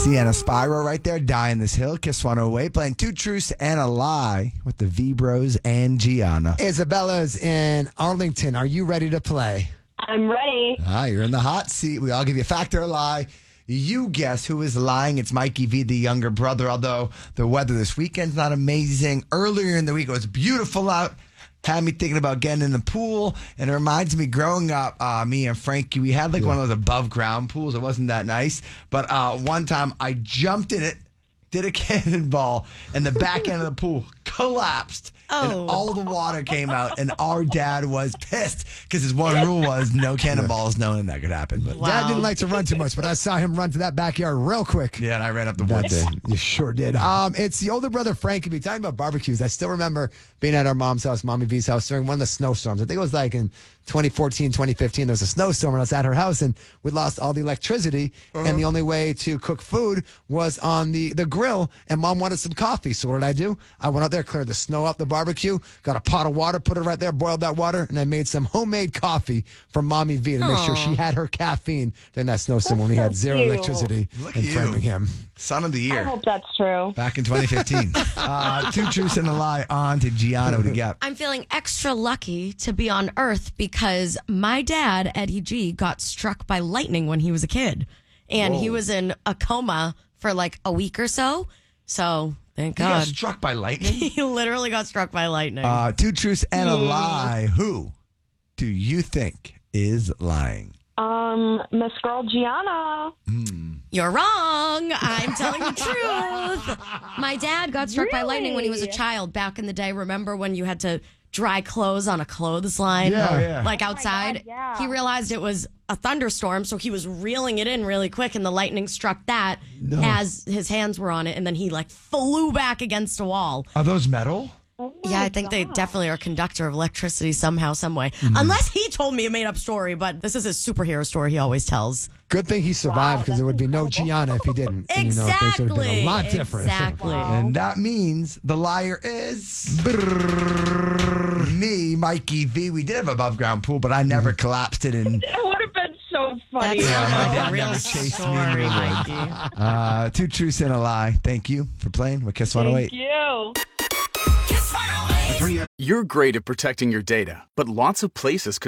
Sienna Spyro right there, dying this hill. Kiss 108, playing Two Truths and a Lie with the V-Bros and Gianna. Isabella's in Arlington. Are you ready to play? I'm ready. You're in the hot seat. We all give you a fact or a lie. You guess who is lying. It's Mikey V, the younger brother, although the weather this weekend's not amazing. Earlier in the week, it was beautiful out. Had me thinking about getting in the pool, and it reminds me growing up, me and Frankie, we had like one of those above ground pools. It wasn't that nice, but one time I jumped in it, did a cannonball, and the back end of the pool collapsed, and all the water came out, and our dad was pissed because his one rule was no cannonballs, knowing that could happen. But Dad didn't like to run too much, but I saw him run to that backyard real quick. yeah, and I ran up the woods. You sure did. It's the older brother, Frankie. Be talking about barbecues. I still remember being at our mom's house, Mommy V's house, during one of the snowstorms. I think it was like in 2014, 2015. There was a snowstorm, and I was at her house, and we lost all the electricity, and the only way to cook food was on the grill, and Mom wanted some coffee. So what did I do? I went out there, cleared the snow up the barbecue, got a pot of water, put it right there, boiled that water, and I made some homemade coffee for Mommy V to make sure she had her caffeine during that snowstorm when we had zero cute. electricity Look in at you. Framingham. Son of the I year. hope that's true. Back in 2015. Two Truths and a Lie on to Gianna. What do you got? I'm feeling extra lucky to be on Earth because my dad, Eddie G, got struck by lightning when he was a kid. And he was in a coma for like a week or so. So, thank You got God. struck by lightning? He literally got struck by lightning. Two Truths and a Lie. Who do you think is lying? Miss Girl Gianna. You're wrong. I'm telling the truth. My dad got struck by lightning when he was a child back in the day. Remember when you had to dry clothes on a clothesline? Yeah. Like outside? God, yeah. He realized it was a thunderstorm, so he was reeling it in really quick, and the lightning struck that as his hands were on it, and then he like flew back against a wall. Are those metal? Oh Yeah, my I think they God. definitely are a conductor of electricity somehow, some way. Unless he told me a made-up story, but this is his superhero story he always tells. Good thing he survived because there would be no Gianna if he didn't. And, things would have been a lot different. Exactly. And that means the liar is me, Mikey V. We did have an above ground pool, but I never collapsed it in. It would have been so funny. That sounds my like dad a real never chased me in story, the woods. Mikey. Two Truths and a Lie. Thank you for playing with Kiss 108. Thank you. You're great at protecting your data, but lots of places could